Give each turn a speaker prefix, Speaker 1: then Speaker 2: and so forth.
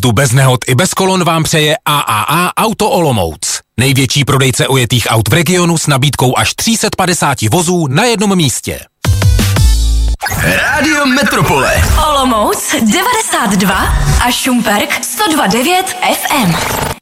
Speaker 1: jízdu bez nehod i bez kolon vám přeje AAA Auto Olomouc. Největší prodejce ojetých aut v regionu s nabídkou až 350 vozů na jednom místě.
Speaker 2: Rádio Metropole
Speaker 3: Olomouc 92 a Šumperk 102,9 FM.